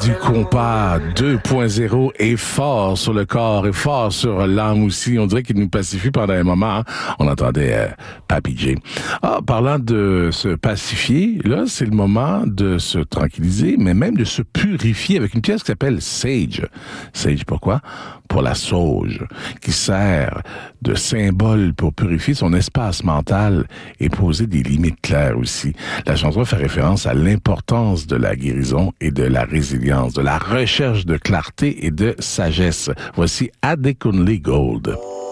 du compas 2.0 est fort sur le corps et fort sur l'âme aussi. On dirait qu'il nous pacifie pendant un moment. Hein? On entendait Papi J. Parlant de se pacifier, là, c'est le moment de se tranquilliser, mais même de se purifier avec une pièce qui s'appelle Sage. Sage, pourquoi? Pour la sauge, qui sert de symbole pour purifier son espace mental et poser des limites claires aussi. La chanson fait référence à l'importance de la guérison et de la résilience, de la recherche de clarté et de sagesse. Voici Adekunle Gold.